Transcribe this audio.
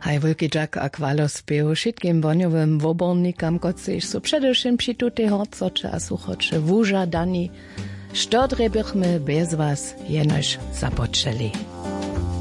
Haj wielki dziak a chwalospiew wszystkim boniowym wobornikam, kotrzy są przedewším przy tutej horcocze a suchocze wúžadani, što drebychmy bez was jenož započeli.